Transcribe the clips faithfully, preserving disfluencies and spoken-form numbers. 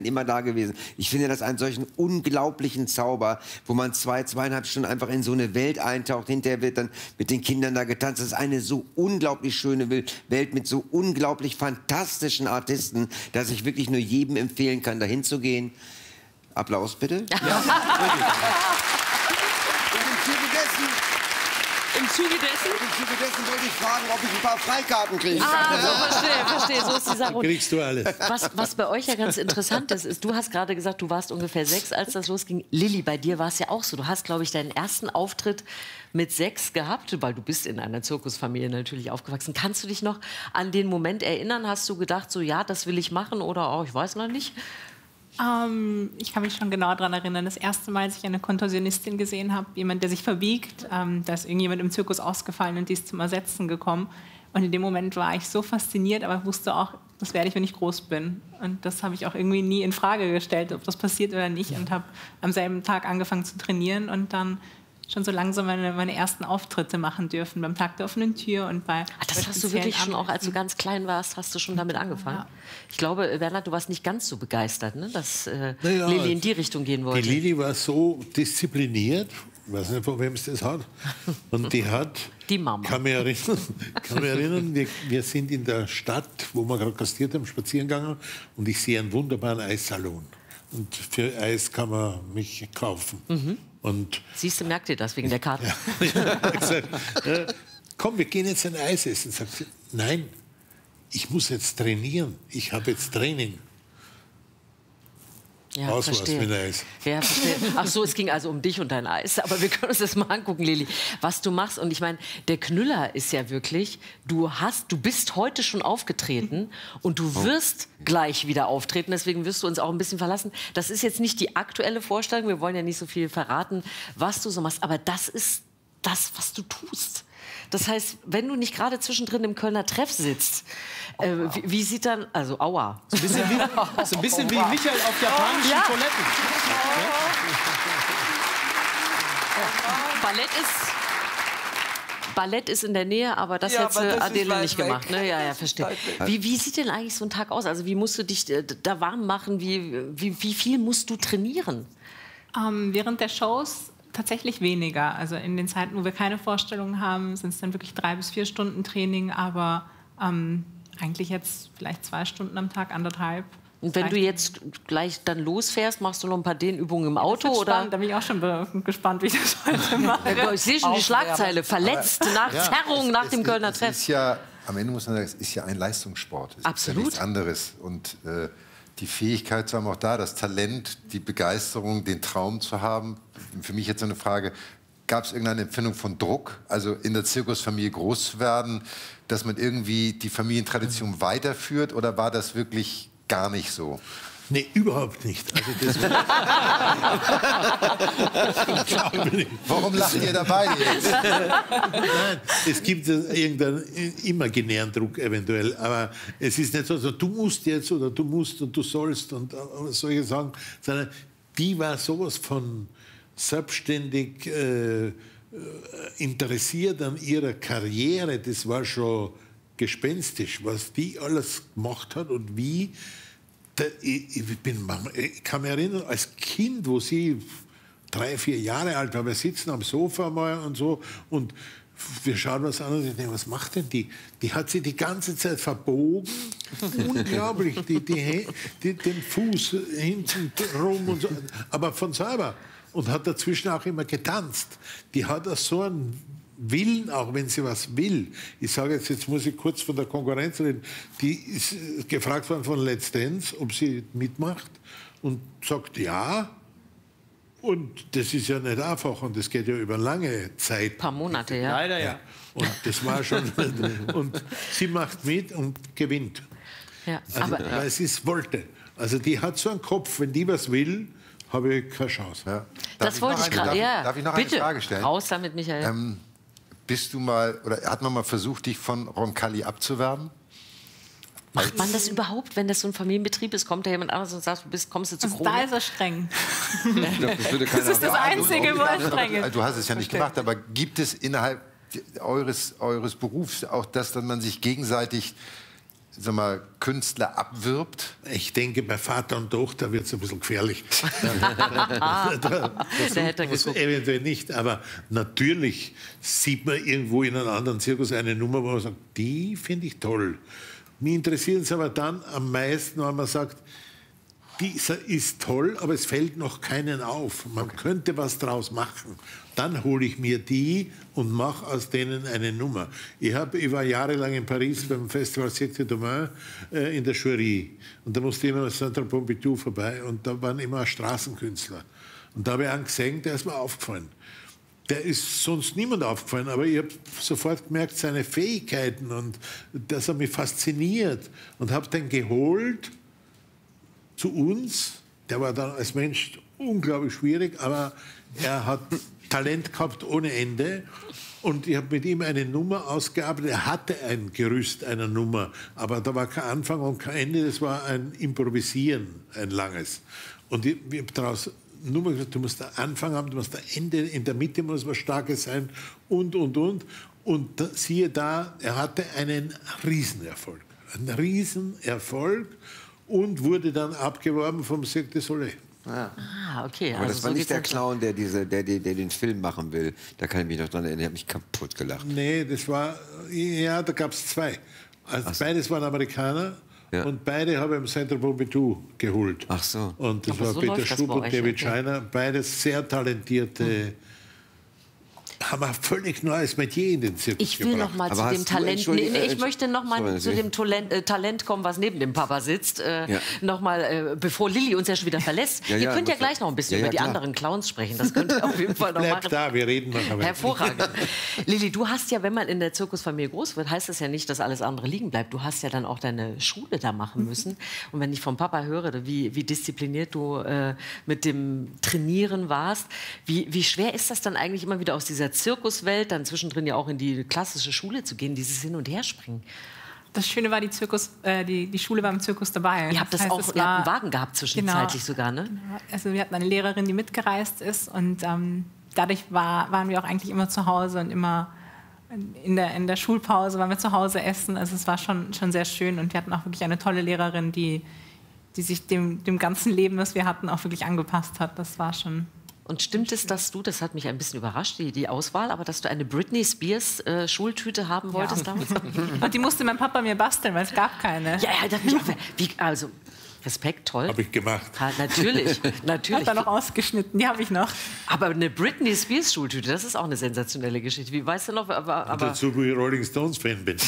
immer da gewesen. Ich finde das einen solchen unglaublichen Zauber, wo man zwei, zweieinhalb Stunden einfach in so eine Welt eintaucht. Hinterher wird dann mit den Kindern da getanzt. Das ist eine so unglaublich schöne Welt mit so unglaublich fantastischen Artisten, dass ich wirklich nur jedem empfehlen kann, dahin zu gehen. Applaus bitte. Ja. Im Zuge dessen? Im Zuge dessen wollte ich fragen, ob ich ein paar Freikarten kriege. Ah, so, verstehe, verstehe. So ist die Sache. Kriegst du alles. Was, was bei euch ja ganz interessant ist, ist, du hast gerade gesagt, du warst ungefähr sechs, als das losging. Lilly, bei dir war es ja auch so. Du hast, glaube ich, deinen ersten Auftritt mit sechs gehabt, weil du bist in einer Zirkusfamilie natürlich aufgewachsen. Kannst du dich noch an den Moment erinnern? Hast du gedacht, so ja, das will ich machen oder oh, ich weiß noch nicht? Ähm, ich kann mich schon genau daran erinnern, das erste Mal, als ich eine Kontorsionistin gesehen habe, jemand, der sich verbiegt, ähm, da ist irgendjemand im Zirkus ausgefallen und die ist zum Ersetzen gekommen. Und in dem Moment war ich so fasziniert, aber wusste auch, das werde ich, wenn ich groß bin. Und das habe ich auch irgendwie nie in Frage gestellt, ob das passiert oder nicht. Und habe am selben Tag angefangen zu trainieren und dann schon so langsam meine, meine ersten Auftritte machen dürfen, beim Tag der offenen Tür und bei... Ach, das hast du wirklich schon, auch als du ganz klein warst, hast du schon damit angefangen? Ja. Ich glaube, Bernhard, du warst nicht ganz so begeistert, ne, dass äh, naja, Lilly in die Richtung gehen wollte. Die Lilly war so diszipliniert, ich weiß nicht, von wem es das hat, und die hat... Die Mama. Kann mich erinnern, kann mich erinnern wir, wir sind in der Stadt, wo wir gerade gastiert haben, spazieren gegangen, und ich sehe einen wunderbaren Eissalon. Und für Eis kann man mich kaufen. Mhm. Und siehst du, merkt ihr das wegen der Karte? Ja, ja, gesagt, ja, komm, wir gehen jetzt ein Eis essen. Sagt sie, nein, ich muss jetzt trainieren. Ich habe jetzt Training. Ja, Aus verstehe. was mit Eis. Ja, verstehe. Ach so, es ging also um dich und dein Eis. Aber wir können uns das mal angucken, Lilly, was du machst. Und ich meine, der Knüller ist ja wirklich, du hast, du bist heute schon aufgetreten und du wirst gleich wieder auftreten. Deswegen wirst du uns auch ein bisschen verlassen. Das ist jetzt nicht die aktuelle Vorstellung. Wir wollen ja nicht so viel verraten, was du so machst. Aber das ist das, was du tust. Das heißt, wenn du nicht gerade zwischendrin im Kölner Treff sitzt, äh, wie, wie sieht dann, also aua. So ein bisschen wie, so ein bisschen wie Michael auf japanischen ja. Toiletten. Ja. Ballett ist, Ballett ist in der Nähe, aber das ja, hat äh, Adele nicht weg. gemacht. Ne? Ja, ja, verstehe. Wie, wie sieht denn eigentlich so ein Tag aus? Also wie musst du dich äh, da warm machen? Wie, wie, wie viel musst du trainieren? Ähm, während der Shows tatsächlich weniger. Also in den Zeiten, wo wir keine Vorstellungen haben, sind es dann wirklich drei bis vier Stunden Training, aber ähm, eigentlich jetzt vielleicht zwei Stunden am Tag, anderthalb. Und wenn du jetzt gleich dann losfährst, machst du noch ein paar Dehnübungen im Auto? Das wird oder? Spannend. Da bin ich auch schon gespannt, wie ich das heute mache. Ja, ich sehe schon die Schlagzeile. Verletzt nach ja, Zerrung es, nach es, dem es, Kölner es Treff. Ist ja, am Ende muss man sagen, es ist ja ein Leistungssport. Es Absolut. ist ja nichts anderes. Und äh, die Fähigkeit zu haben, auch da, das Talent, die Begeisterung, den Traum zu haben. Für mich jetzt so eine Frage, gab es irgendeine Empfindung von Druck, also in der Zirkusfamilie groß zu werden, dass man irgendwie die Familientradition weiterführt, oder war das wirklich gar nicht so? Nee, überhaupt nicht. Also das Warum lacht ihr dabei jetzt? Nein, es gibt irgendeinen imaginären Druck eventuell, aber es ist nicht so, also, du musst jetzt oder du musst und du sollst und solche Sachen, sondern die war sowas von selbstständig äh, interessiert an ihrer Karriere, das war schon gespenstisch, was die alles gemacht hat und wie. Da, ich, ich, bin, ich kann mich erinnern, als Kind, wo sie drei, vier Jahre alt war, wir sitzen am Sofa mal und so und wir schauen was an und ich denke, was macht denn die? Die hat sie die ganze Zeit verbogen, unglaublich, die, die, die, den Fuß hinten rum und so, aber von selber. Und hat dazwischen auch immer getanzt. Die hat auch so einen Willen, auch wenn sie was will. Ich sage jetzt, jetzt muss ich kurz von der Konkurrenz reden. Die ist gefragt worden von Let's Dance, ob sie mitmacht und sagt ja. Und das ist ja nicht einfach und das geht ja über lange Zeit. Ein paar Monate, ja. Leider, ja. Und das war schon. Und sie macht mit und gewinnt. Ja, Also, aber, weil sie es wollte. Also die hat so einen Kopf, wenn die was will, habe ich keine Chance. Ja. das ich wollte ich gerade. Ja. Darf ich noch Bitte, eine Frage stellen? raus damit, Michael. Ähm, bist du mal, oder hat man mal versucht, dich von Roncalli abzuwerben? Macht man das überhaupt, wenn das so ein Familienbetrieb ist? Kommt da jemand anders und sagt, du bist, kommst du zu Also Krone? da ist er streng. Ich glaub, das würde keiner Das ist das sagen. Einzige, wo er streng ist. Du hast es ja nicht gemacht, aber gibt es innerhalb eures, eures Berufs auch das, dass man sich gegenseitig sag mal, Künstler abwirbt? Ich denke, bei Vater und Tochter wird es ein bisschen gefährlich. Da hätte er Das geguckt. eventuell nicht, aber natürlich sieht man irgendwo in einem anderen Zirkus eine Nummer, wo man sagt, die finde ich toll. Mich interessiert es aber dann am meisten, wenn man sagt, dieser ist toll, aber es fällt noch keinen auf. Man könnte was draus machen. Dann hole ich mir die und mache aus denen eine Nummer. Ich, hab, ich war jahrelang in Paris beim Festival Cirque du Domain äh, in der Jury. Und da musste ich immer an Centre Pompidou vorbei und da waren immer Straßenkünstler. Und da habe ich einen gesehen, der ist mir aufgefallen. Der ist sonst niemand aufgefallen, aber ich habe sofort gemerkt, seine Fähigkeiten und dass er mich fasziniert. Und habe den geholt zu uns. Der war dann als Mensch unglaublich schwierig, aber er hat Talent gehabt ohne Ende. Und ich habe mit ihm eine Nummer ausgearbeitet. Er hatte ein Gerüst einer Nummer, aber da war kein Anfang und kein Ende. Das war ein Improvisieren, ein langes. Und ich, ich habe daraus Nummer gesagt, du musst da Anfang haben, du musst da Ende, in der Mitte muss was Starkes sein und, und, und. Und da, siehe da, er hatte einen Riesenerfolg. Einen Riesenerfolg und wurde dann abgeworben vom Cirque du Soleil. Ja. Ah, okay. Aber also das war so nicht der geht's Clown, der, diese, der, der, der den Film machen will. Da kann ich mich noch dran erinnern. Der hat mich kaputt gelacht. Nee, das war, ja, da gab es zwei. Also so. Beides waren Amerikaner. Ja. Und beide habe ich im Centre Pompidou geholt. Ach so. Und das Aber war so Peter läuft das Stub bei und euch, David okay. Scheiner. Beides sehr talentierte, haben ein völlig neues Metier in den Zirkus Ich will noch mal Aber zu hast dem du- Talent. Nee, Entschuldigung, nee, ich äh, möchte noch mal sorry, zu Sie- dem Talent, äh, Talent kommen, was neben dem Papa sitzt. Äh, Ja. Noch mal, äh, bevor Lilly uns ja schon wieder verlässt. Ja, Ihr ja, könnt ja muss- gleich noch ein bisschen Ja, ja, über die klar. anderen Clowns sprechen. Das könnt ihr auf jeden Fall noch Bleib machen. da, wir reden nachher weiter. Hervorragend. Lilly, du hast ja, wenn man in der Zirkusfamilie groß wird, heißt das ja nicht, dass alles andere liegen bleibt. Du hast ja dann auch deine Schule da machen müssen. Und wenn ich vom Papa höre, wie, wie diszipliniert du äh, mit dem Trainieren warst, wie, wie schwer ist das dann eigentlich immer wieder aus dieser Zirkuswelt, dann zwischendrin ja auch in die klassische Schule zu gehen, dieses Hin- und Herspringen? Das Schöne war, die, Zirkus, äh, die, die Schule war im Zirkus dabei. Ihr habt das heißt, auch, es ihr habt war- einen Wagen gehabt zwischenzeitlich Genau. sogar, ne? Also wir hatten eine Lehrerin, die mitgereist ist und ähm, dadurch war, waren wir auch eigentlich immer zu Hause und immer in der, in der Schulpause waren wir zu Hause essen. Also es war schon, schon sehr schön und wir hatten auch wirklich eine tolle Lehrerin, die, die sich dem, dem ganzen Leben, das wir hatten, auch wirklich angepasst hat. Das war schon... Und stimmt es, dass du, das hat mich ein bisschen überrascht, die, die Auswahl, aber dass du eine Britney Spears äh, Schultüte haben wolltest Ja. damals? Und die musste mein Papa mir basteln, weil es gab keine. Ja, ja, das mich auch, wie, also Respekt, toll. Habe ich gemacht. Ha, natürlich, Hat natürlich. er noch ausgeschnitten, die habe ich noch. Aber eine Britney Spears Schultüte, das ist auch eine sensationelle Geschichte. Wie weißt du noch? Aber, Und aber dazu, wo ich Rolling Stones Fan bin.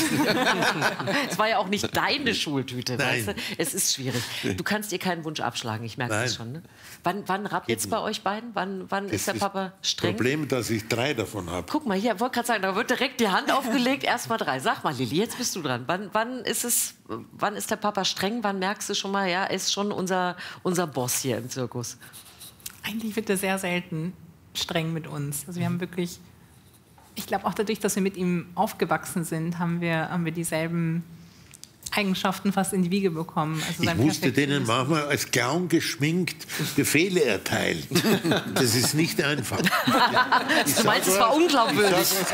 es war ja auch nicht deine Schultüte, Nein. weißt du? Es ist schwierig. Du kannst dir keinen Wunsch abschlagen, ich merke Nein. das schon. Ne? Wann, wann rappelt es bei euch beiden? Wann, wann ist der Das Papa streng? Problem, dass ich drei davon habe. Guck mal, hier, wollte gerade sagen, da wird direkt die Hand aufgelegt, erst mal drei. Sag mal, Lilly, jetzt bist du dran. Wann, wann, ist es, wann ist der Papa streng? Wann merkst du schon mal, ja, er ist schon unser, unser Boss hier im Zirkus? Eigentlich wird er sehr selten streng mit uns. Also wir haben wirklich, ich glaube auch dadurch, dass wir mit ihm aufgewachsen sind, haben wir, haben wir dieselben Eigenschaften fast in die Wiege bekommen. Also Ich sein musste denen Perfektionismus. manchmal als Clown geschminkt Befehle erteilen. Das ist nicht einfach. Du meinst, es war unglaubwürdig. Stimmt.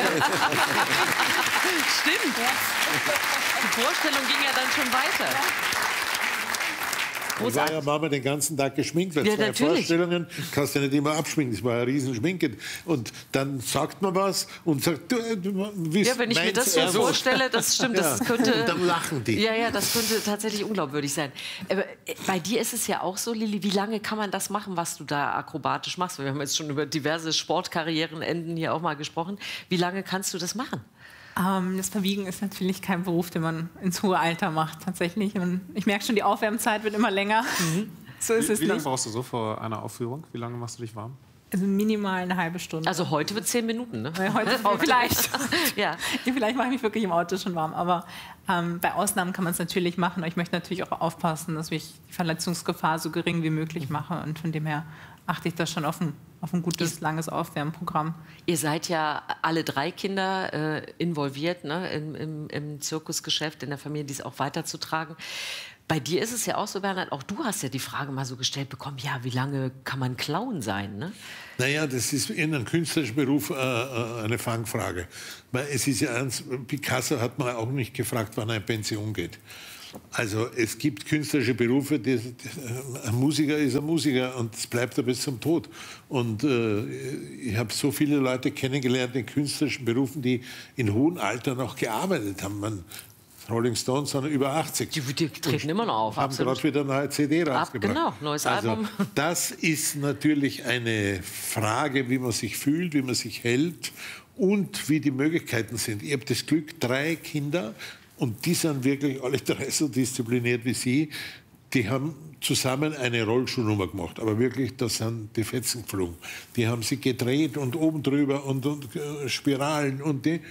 Die Vorstellung ging ja dann schon weiter. Ich war ja Mama den ganzen Tag geschminkt, weil Ja, zwei natürlich. Vorstellungen kannst du nicht immer abschminken. Das war ja riesen Schminke. Und dann sagt man was und sagt, du, du wie Ja, wenn ich mir das so ernst? vorstelle, das stimmt, das Ja. könnte... Und dann lachen die. Ja, ja, das könnte tatsächlich unglaubwürdig sein. Aber äh, bei dir ist es ja auch so, Lilly, wie lange kann man das machen, was du da akrobatisch machst? Wir haben jetzt schon über diverse Sportkarrierenenden hier auch mal gesprochen. Wie lange kannst du das machen? Ähm, das Verbiegen ist natürlich kein Beruf, den man ins hohe Alter macht, tatsächlich. Und ich merke schon, die Aufwärmzeit wird immer länger. So ist es Wie lange nicht. brauchst du so vor einer Aufführung? Wie lange machst du dich warm? Also minimal eine halbe Stunde. Also heute wird zehn Minuten, ne? Ja, heute vielleicht. Ja. Vielleicht mache ich mich wirklich im Auto schon warm. Aber ähm, bei Ausnahmen kann man es natürlich machen. Aber ich möchte natürlich auch aufpassen, dass ich die Verletzungsgefahr so gering wie möglich mache. Und von dem her achte ich da schon auf ein, auf ein gutes, langes Aufwärmprogramm. Ihr seid ja alle drei Kinder äh, involviert, ne? Im, im, im Zirkusgeschäft, in der Familie, dies auch weiterzutragen. Bei dir ist es ja auch so, Bernhard, auch du hast ja die Frage mal so gestellt bekommen, ja, wie lange kann man Clown sein, ne? Naja, das ist in einem künstlerischen Beruf äh, äh, eine Fangfrage. Weil es ist ja eins, Picasso hat man auch nicht gefragt, wann er in Pension geht. Also es gibt künstlerische Berufe, die, die, ein Musiker ist ein Musiker und es bleibt er bis zum Tod. Und äh, ich habe so viele Leute kennengelernt in künstlerischen Berufen, die in hohem Alter noch gearbeitet haben. Man, Rolling Stones sind über achtzig. Die, die treten immer noch auf. Haben gerade wieder eine neue C D rausgebracht. Genau, neues also, Album. Das ist natürlich eine Frage, wie man sich fühlt, wie man sich hält und wie die Möglichkeiten sind. Ich habe das Glück, drei Kinder, und die sind wirklich alle drei so diszipliniert wie Sie. Die haben zusammen eine Rollschuhnummer gemacht, aber wirklich, da sind die Fetzen geflogen. Die haben sie gedreht und oben drüber und, und äh, Spiralen und die.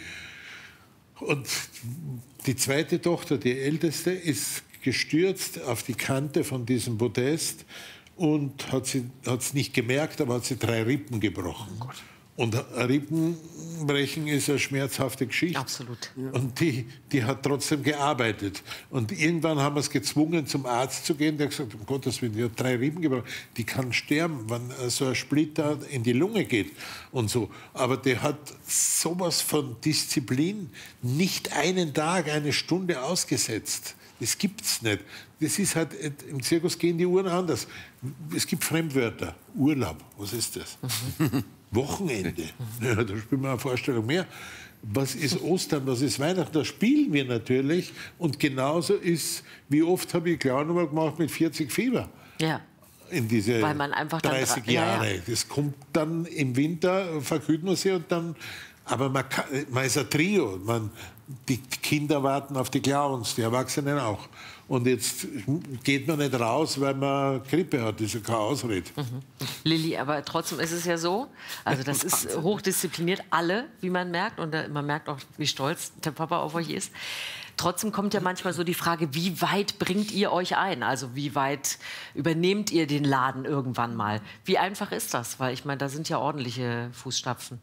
Und die zweite Tochter, die älteste, ist gestürzt auf die Kante von diesem Podest und hat es nicht gemerkt, aber hat sie drei Rippen gebrochen. Oh Gott. Und Rippenbrechen ist eine schmerzhafte Geschichte. Absolut. Ja. Und die, die hat trotzdem gearbeitet. Und irgendwann haben wir es gezwungen, zum Arzt zu gehen. Der hat gesagt, um Gottes Willen, die hat drei Rippen gebrochen. Die kann sterben, wenn so ein Splitter in die Lunge geht und so. Aber der hat sowas von Disziplin, nicht einen Tag, eine Stunde ausgesetzt. Das gibt's nicht. Das ist halt, im Zirkus gehen die Uhren anders. Es gibt Fremdwörter. Urlaub, was ist das? Mhm. Wochenende, ja, da spielen wir eine Vorstellung mehr. Was ist Ostern, was ist Weihnachten? Da spielen wir natürlich. Und genauso ist, wie oft habe ich Clown-Nummer gemacht mit vierzig Fieber. Ja. In diese Weil man einfach dann dreißig ja, Jahre. Ja. Das kommt dann im Winter, verkühlt man sie und dann. Aber man, kann, man ist ein Trio. Man, die Kinder warten auf die Clowns, die Erwachsenen auch. Und jetzt geht man nicht raus, weil man Grippe hat. Das ist ja keine Ausrede. Mhm. Lilly, aber trotzdem ist es ja so, also das ist hochdiszipliniert, alle, wie man merkt. Und man merkt auch, wie stolz der Papa auf euch ist. Trotzdem kommt ja manchmal so die Frage, wie weit bringt ihr euch ein? Also wie weit übernehmt ihr den Laden irgendwann mal? Wie einfach ist das? Weil ich meine, da sind ja ordentliche Fußstapfen.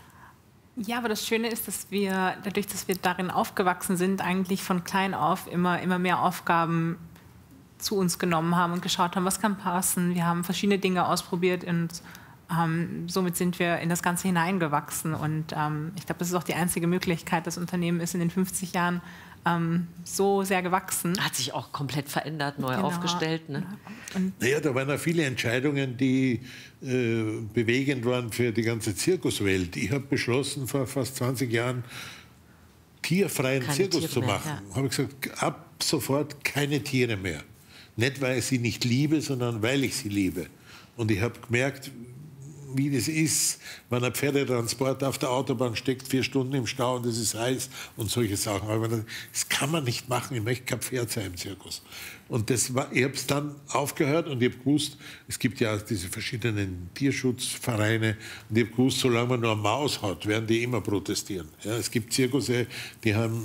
Ja, aber das Schöne ist, dass wir, dadurch, dass wir darin aufgewachsen sind, eigentlich von klein auf immer, immer mehr Aufgaben zu uns genommen haben und geschaut haben, was kann passen. Wir haben verschiedene Dinge ausprobiert und ähm, somit sind wir in das Ganze hineingewachsen. Und ähm, ich glaube, das ist auch die einzige Möglichkeit. Das Unternehmen ist in den fünfzig Jahren ähm, so sehr gewachsen. Hat sich auch komplett verändert, neu Genau. aufgestellt. Ne? Und naja, da waren ja viele Entscheidungen, die äh, bewegend waren für die ganze Zirkuswelt. Ich habe beschlossen, vor fast zwanzig Jahren tierfreien keine Zirkus Tiere zu mehr, machen. Ja. Habe ich gesagt, ab sofort keine Tiere mehr. Nicht, weil ich sie nicht liebe, sondern weil ich sie liebe. Und ich habe gemerkt, wie das ist, wenn ein Pferdetransport auf der Autobahn steckt, vier Stunden im Stau und es ist heiß und solche Sachen. Aber das kann man nicht machen. Ich möchte kein Pferd sein im Zirkus. Und das war, ich habe es dann aufgehört und ich habe gewusst, es gibt ja diese verschiedenen Tierschutzvereine und ich habe gewusst, solange man nur eine Maus hat, werden die immer protestieren. Ja, es gibt Zirkusse, die haben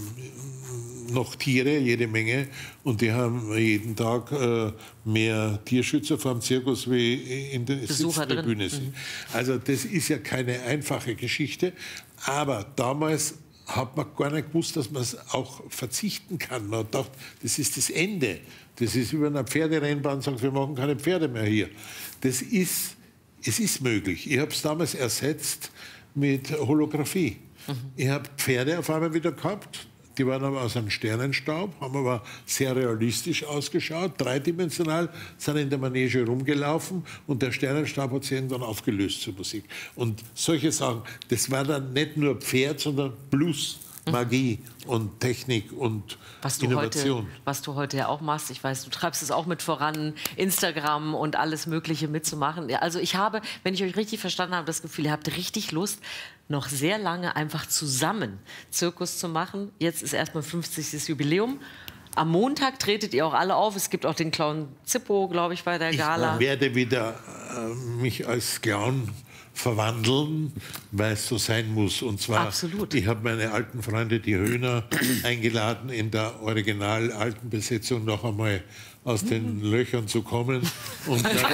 noch Tiere, jede Menge, und die haben jeden Tag äh, mehr Tierschützer vor dem Zirkus wie in der Sitztribüne sind. Mhm. Also das ist ja keine einfache Geschichte, aber damals hat man gar nicht gewusst, dass man es auch verzichten kann. Man hat gedacht, das ist das Ende. Das ist über eine Pferderennbahn, sagt, wir machen keine Pferde mehr hier. Das ist, es ist möglich. Ich habe es damals ersetzt mit Holographie. Mhm. Ich habe Pferde auf einmal wieder gehabt. Die waren aber aus einem Sternenstaub, haben aber sehr realistisch ausgeschaut, dreidimensional, sind in der Manege rumgelaufen und der Sternenstaub hat sich irgendwann aufgelöst zur Musik. Und solche Sachen, das war dann nicht nur Pferd, sondern plus Magie und Technik und was du Innovation. Heute, was du heute ja auch machst, ich weiß, du treibst es auch mit voran, Instagram und alles Mögliche mitzumachen. Also ich habe, wenn ich euch richtig verstanden habe, das Gefühl, ihr habt richtig Lust, noch sehr lange einfach zusammen Zirkus zu machen. Jetzt ist erstmal fünfzigstes Jubiläum. Am Montag tretet ihr auch alle auf. Es gibt auch den Clown Zippo, glaube ich, bei der Gala. Ich werde wieder äh, mich als Clown verwandeln, weil es so sein muss. Und zwar, Absolut. Ich habe meine alten Freunde, die Höhner, eingeladen, in der original alten Besetzung noch einmal aus den Löchern zu kommen. Und dann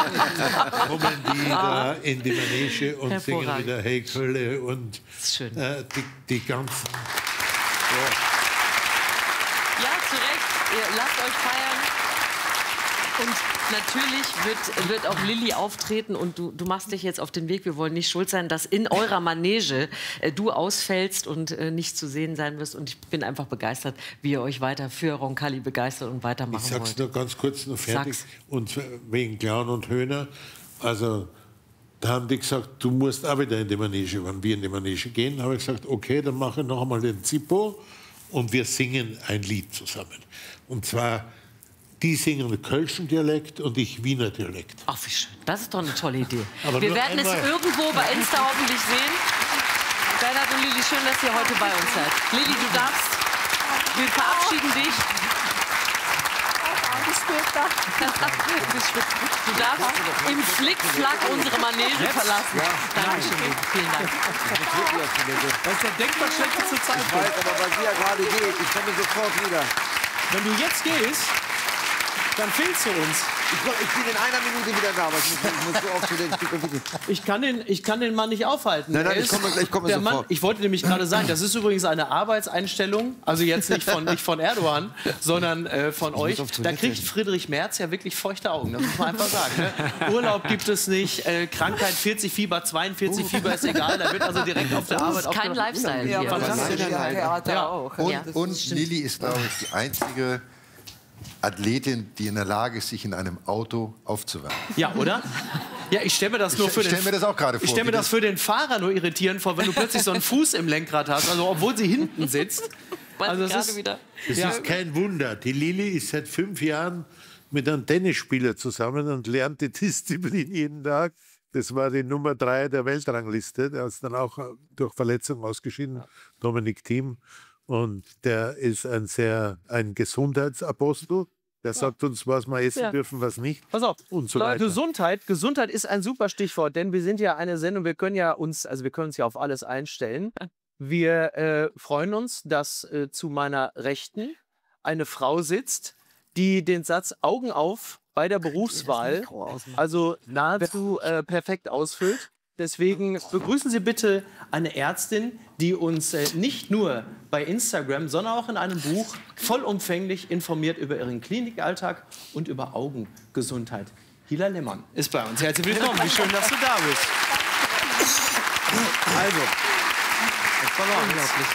kommen die da in die Manege und singen wieder Hey Kölle und äh, die, die ganzen... Ja. Ja, zu Recht. Ihr lasst euch feiern. Und Natürlich wird, wird auch Lilly auftreten und du, du machst dich jetzt auf den Weg. Wir wollen nicht schuld sein, dass in eurer Manege äh, du ausfällst und äh, nicht zu sehen sein wirst. Und ich bin einfach begeistert, wie ihr euch weiter für Roncalli begeistert und weitermachen Ich sag's wollt. nur ganz kurz noch fertig. Sag's. Und wegen Clown und Höhner. Also, da haben die gesagt, du musst auch wieder in die Manege. Wenn wir in die Manege gehen, habe ich gesagt, okay, dann mache ich noch einmal den Zippo und wir singen ein Lied zusammen. Und zwar, die singen Kölschen Dialekt und ich Wiener Dialekt. Ach, wie schön. Das ist doch eine tolle Idee. Aber wir nur werden es einmal. irgendwo bei Insta hoffentlich sehen. Bernhard und Lilly, schön, dass ihr heute bei uns seid. Lilly, du darfst. Wir verabschieden dich. Du darfst im Flickflack unsere Manege verlassen. Ja. Dankeschön, Lilly. Vielen Dank. Das ist der denkbar schlechteste Ich Zeitpunkt. weiß aber, was sie ja gerade geht. Ich komme sofort wieder. Wenn du jetzt gehst, dann fehlst du uns. Ich, komm- ich bin in einer Minute wieder da, aber ich muss, ich muss so oft zu den Stück. Ich kann den, ich kann den Mann nicht aufhalten. Nein, nein, Er ich komme- ist- ich komme der sofort. Mann, ich wollte nämlich gerade sagen, das ist übrigens eine Arbeitseinstellung, also jetzt nicht von, nicht von Erdogan, sondern äh, von euch. auf Da Toilette. kriegt Friedrich Merz ja wirklich feuchte Augen, das muss man einfach sagen. Ne? Urlaub gibt es nicht, äh, Krankheit vierzig Fieber, zweiundvierzig Fieber ist egal, da wird also direkt auf der Das Arbeit ist kein aufgenommen. Lifestyle hier. Fantastisch. Ja. Und, Ja, das und stimmt. Lilly ist, glaube ich, die einzige Athletin, die in der Lage ist, sich in einem Auto aufzuwärmen. Ja, oder? Ja, ich stelle mir das nur Ich für stell den mir das auch gerade vor, Ich stelle mir wie das das- für den Fahrer nur irritierend vor, wenn du plötzlich so einen Fuß im Lenkrad hast, also obwohl sie hinten sitzt. Weiß Also ich es gerade ist- wieder. Es Ja. ist kein Wunder. Die Lilly ist seit fünf Jahren mit einem Tennisspieler zusammen und lernt die Disziplin jeden Tag. Das war die Nummer drei der Weltrangliste. Der ist dann auch durch Verletzung ausgeschieden, Dominik Thiem. Und der ist ein sehr ein Gesundheitsapostel. Der sagt uns, was wir essen Ja. dürfen, was nicht. Pass auf, Und so Leute, weiter. Gesundheit. Gesundheit ist ein super Stichwort, denn wir sind ja eine Sendung, wir können ja uns, also wir können uns ja auf alles einstellen. Wir äh, freuen uns, dass äh, zu meiner Rechten eine Frau sitzt, die den Satz Augen auf bei der Berufswahl, also nahezu äh, perfekt ausfüllt. Deswegen begrüßen Sie bitte eine Ärztin, die uns äh, nicht nur bei Instagram, sondern auch in einem Buch vollumfänglich informiert über ihren Klinikalltag und über Augengesundheit. Hila Lehmann ist bei uns. Herzlich willkommen. Wie schön, dass du da bist. Also, jetzt wollen wir unglaublich.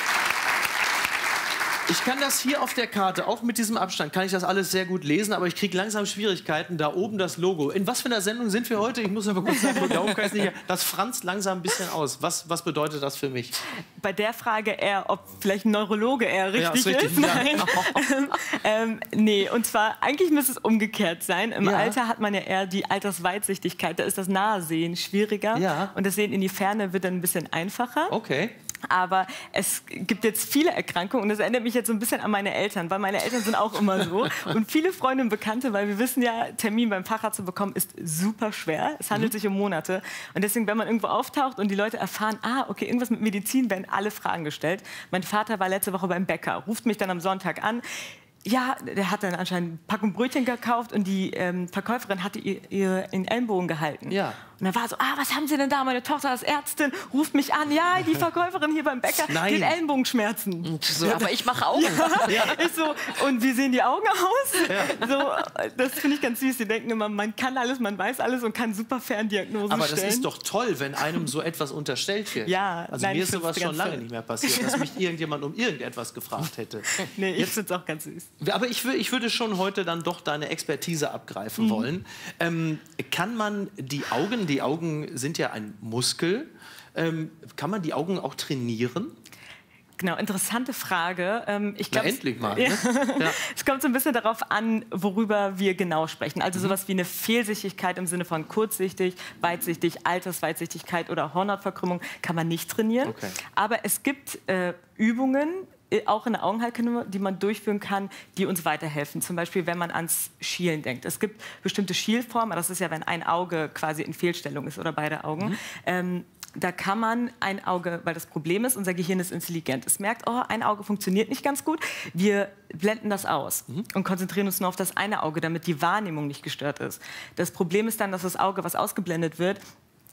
Ich kann das hier auf der Karte, auch mit diesem Abstand, kann ich das alles sehr gut lesen, aber ich kriege langsam Schwierigkeiten. Da oben das Logo. In was für einer Sendung sind wir heute? Ich muss aber kurz sagen, da oben kann ich's nicht. Das franzt langsam ein bisschen aus. Was, was bedeutet das für mich? Bei der Frage eher, ob vielleicht ein Neurologe eher Ja, richtig ist ist. richtig, ja. Nein. ähm, ähm, nee, und zwar, eigentlich müsste es umgekehrt sein. Im Ja. Alter hat man ja eher die Altersweitsichtigkeit. Da ist das Nahesehen schwieriger. Ja. Und das Sehen in die Ferne wird dann ein bisschen einfacher. Okay. Aber es gibt jetzt viele Erkrankungen und das erinnert mich jetzt so ein bisschen an meine Eltern, weil meine Eltern sind auch immer so. Und viele Freunde und Bekannte, weil wir wissen ja, Termin beim Facharzt zu bekommen ist super schwer. Es handelt sich um Monate. Und deswegen, wenn man irgendwo auftaucht und die Leute erfahren, ah, okay, irgendwas mit Medizin, werden alle Fragen gestellt. Mein Vater war letzte Woche beim Bäcker, ruft mich dann am Sonntag an. Ja, der hat dann anscheinend eine Packung Brötchen gekauft und die ähm, Verkäuferin hatte ihr, ihr in den Ellenbogen gehalten. Ja. Und dann war so, ah, was haben Sie denn da? Meine Tochter ist Ärztin, ruft mich an. Ja, die Verkäuferin hier beim Bäcker, Nein. die hat Ellenbogenschmerzen. So, aber ich mache Augen. Ja. Ich so, und wie sehen die Augen aus? So, das finde ich ganz süß. Die denken immer, man kann alles, man weiß alles und kann super Ferndiagnosen Aber stellen. das ist doch toll, wenn einem so etwas unterstellt wird. Ja, also nein, mir ich ist sowas find's schon ganz lange toll. nicht mehr passiert, dass mich irgendjemand um irgendetwas gefragt hätte. Nee, ich finde es auch ganz süß. Aber ich, wür- ich würde schon heute dann doch deine Expertise abgreifen Mhm. wollen. Ähm, kann man die Augen, die Augen sind ja ein Muskel, ähm, kann man die Augen auch trainieren? Genau, interessante Frage. Ähm, ich Na, glaub, es- endlich mal. Ja. Ne? Ja. Es kommt so ein bisschen darauf an, worüber wir genau sprechen. Mhm. Also sowas wie eine Fehlsichtigkeit im Sinne von kurzsichtig, weitsichtig, Altersweitsichtigkeit oder Hornhautverkrümmung kann man nicht trainieren. Okay. Aber es gibt äh, Übungen, äh, auch in der Augenheilkunde, die man durchführen kann, die uns weiterhelfen. Zum Beispiel, wenn man ans Schielen denkt. Es gibt bestimmte Schielformen, das ist ja, wenn ein Auge quasi in Fehlstellung ist oder beide Augen. Mhm. Ähm, da kann man ein Auge, weil das Problem ist, unser Gehirn ist intelligent. Es merkt, oh, ein Auge funktioniert nicht ganz gut. Wir blenden das aus und konzentrieren uns nur auf das eine Auge, damit die Wahrnehmung nicht gestört ist. Das Problem ist dann, dass das Auge, was ausgeblendet wird,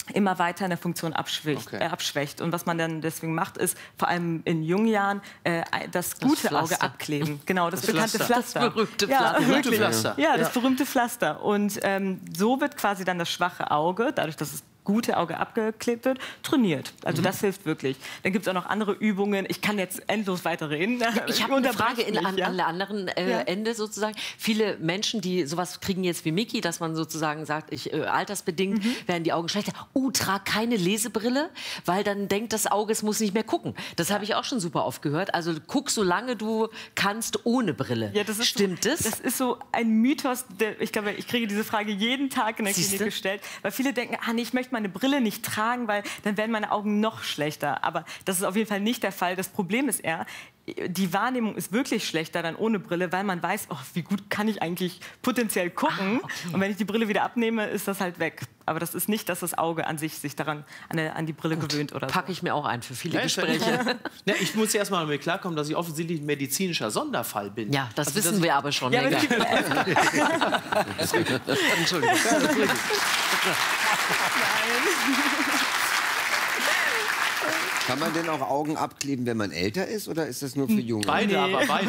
immer weiter in der Funktion abschwächt, Okay. äh, abschwächt. Und was man dann deswegen macht, ist vor allem in jungen Jahren äh, das gute Auge Pflaster. abkleben. Genau, das, Das bekannte Pflaster. Pflaster. Das berühmte Ja, Pflaster. wirklich. Pflaster. Ja, das Ja. berühmte Pflaster. Und ähm, so wird quasi dann das schwache Auge, dadurch, dass es gute Auge abgeklebt wird, trainiert. Also das hilft wirklich. Dann gibt es auch noch andere Übungen. Ich kann jetzt endlos weiterreden. Ich habe eine Frage in, an, ja? an der anderen äh, Ja. Ende sozusagen. Viele Menschen, die sowas kriegen jetzt wie Miki, dass man sozusagen sagt, ich, äh, altersbedingt Mhm. werden die Augen schlechter. Oh, trag keine Lesebrille, weil dann denkt das Auge, es muss nicht mehr gucken. Das habe ich auch schon super oft gehört. Also guck, solange du kannst, ohne Brille. Ja, das ist Stimmt so, es? Das ist so ein Mythos. Der, ich glaube, ich kriege diese Frage jeden Tag in der Siehste? Klinik gestellt, weil viele denken, ah, nee, ich möchte meine Brille nicht tragen, weil dann werden meine Augen noch schlechter. Aber das ist auf jeden Fall nicht der Fall. Das Problem ist eher, die Wahrnehmung ist wirklich schlechter dann ohne Brille, weil man weiß, oh, wie gut kann ich eigentlich potenziell gucken. Ah, okay. Und wenn ich die Brille wieder abnehme, ist das halt weg. Aber das ist nicht, dass das Auge an sich sich daran an, der, an die Brille gewöhnt oder so. Packe ich mir auch ein für viele Ja, Gespräche. Ja, ich muss erst mal damit klarkommen, dass ich offensichtlich ein medizinischer Sonderfall bin. Ja, das Also wissen wir aber schon Ja, aber länger. es gibt, Entschuldigung. Kann man denn auch Augen abkleben, wenn man älter ist, oder ist das nur für Junge? Beide, aber beide.